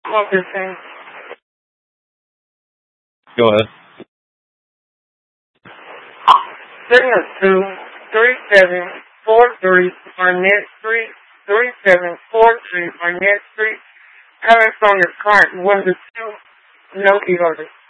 Okay, thanks. Go ahead. 702-3743 Arnett Street, 3743 Arnett Street, California, Clark, 1 to 2, no order.